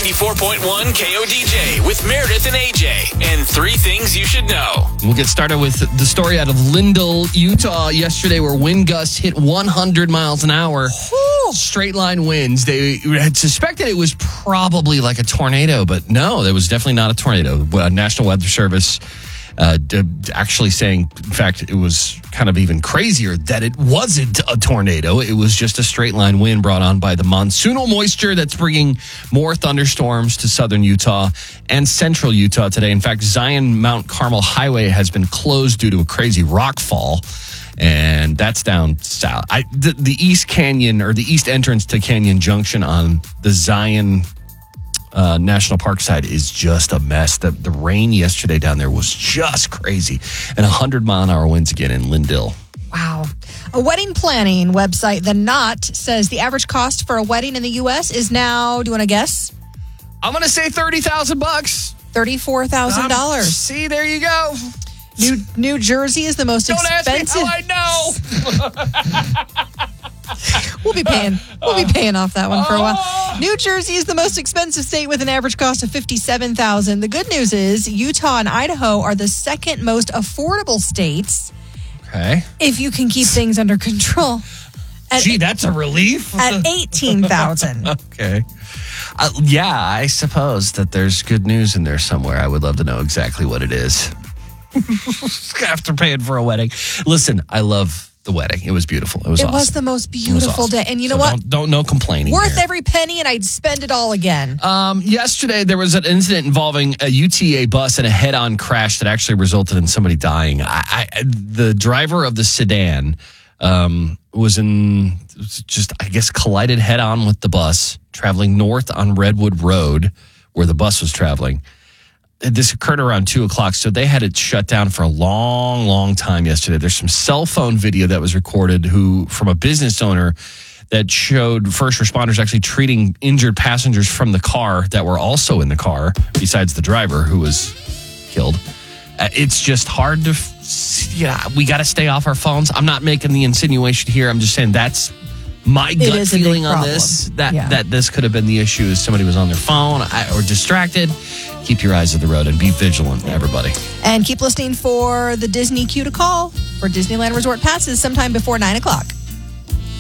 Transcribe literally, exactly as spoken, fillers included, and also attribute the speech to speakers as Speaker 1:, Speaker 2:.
Speaker 1: ninety-four point one K O D J with Meredith and A J and three things you should know.
Speaker 2: We'll get started with the story out of Lindell, Utah yesterday where wind gusts hit one hundred miles an hour. Straight line winds. They had suspected it was probably like a tornado, but no, it was definitely not a tornado. Uh, National Weather Service uh, d- actually saying, in fact, it was kind of even crazier that it wasn't a tornado. It was just a straight line wind brought on by the monsoonal moisture that's bringing more thunderstorms to southern Utah and central Utah today. In fact, Zion Mount Carmel Highway has been closed due to a crazy rock fall. And that's down south. I, the, the East Canyon or the east entrance to Canyon Junction on the Zion uh, National Park side is just a mess. The, the rain yesterday down there was just crazy. And one hundred mile an hour winds again in Lindell.
Speaker 3: Wow. A wedding planning website, The Knot, says the average cost for a wedding in the U S is now, do you want to guess?
Speaker 2: I'm going to say thirty thousand bucks.
Speaker 3: thirty-four thousand dollars.
Speaker 2: Um, see, there you go.
Speaker 3: New New Jersey is the most
Speaker 2: Don't
Speaker 3: expensive.
Speaker 2: Don't ask me how I know.
Speaker 3: We'll be paying. We'll be paying off that one for a while. New Jersey is the most expensive state with an average cost of fifty-seven thousand dollars. The good news is Utah and Idaho are the second most affordable states.
Speaker 2: Okay.
Speaker 3: If you can keep things under control. At,
Speaker 2: Gee, that's a relief.
Speaker 3: At eighteen thousand dollars.
Speaker 2: Okay. Uh, yeah, I suppose that there's good news in there somewhere. I would love to know exactly what it is. After paying for a wedding. Listen, I love the wedding. It was beautiful. It was
Speaker 3: It
Speaker 2: awesome.
Speaker 3: was the most beautiful
Speaker 2: awesome.
Speaker 3: day. And you know
Speaker 2: so
Speaker 3: what?
Speaker 2: Don't, don't no complaining.
Speaker 3: Worth
Speaker 2: here.
Speaker 3: every penny, and I'd spend it all again.
Speaker 2: Um, yesterday, there was an incident involving a U T A bus and a head-on crash that actually resulted in somebody dying. I, I, the driver of the sedan um, was in, just, I guess, collided head-on with the bus, traveling north on Redwood Road, where the bus was traveling. This occurred around two o'clock, so they had it shut down for a long, long time yesterday. There's some cell phone video that was recorded who from a business owner that showed first responders actually treating injured passengers from the car that were also in the car, besides the driver who was killed. Uh, it's just hard to, yeah, we got to stay off our phones. I'm not making the insinuation here. I'm just saying that's my
Speaker 3: It
Speaker 2: gut
Speaker 3: is a big
Speaker 2: feeling on
Speaker 3: problem.
Speaker 2: this, that,
Speaker 3: Yeah.
Speaker 2: that this could have been the issue is somebody was on their phone or distracted. Keep your eyes on the road and be vigilant, everybody.
Speaker 3: And keep listening for the Disney Cue to Call for Disneyland Resort passes sometime before nine o'clock.